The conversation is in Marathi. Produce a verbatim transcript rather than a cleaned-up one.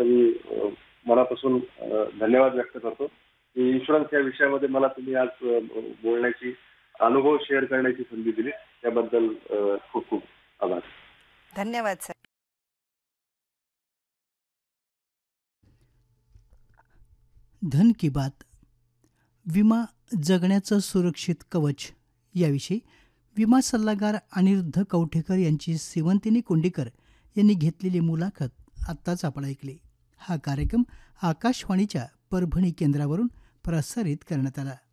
मी अ, मनापासून अ, धन्यवाद व्यक्त करतो की इन्शुरन्स या विषयामध्ये मला तुम्ही आज अ, बोलण्याची, अनुभव शेअर करण्याची संधी दिली. त्याबद्दल अ, खूप खूप आभार. धन्यवाद सर. धन की बात, विमा जगण्याचं सुरक्षित कवच याविषयी विमा सल्लागार अनिरुद्ध कवठेकर यांची सेवंतिनी कोंडीकर यांनी घेतलेली मुलाखत आत्ताच आपण ऐकली. हा कार्यक्रम आकाशवाणीच्या परभणी केंद्रावरून प्रसारित करण्यात आला.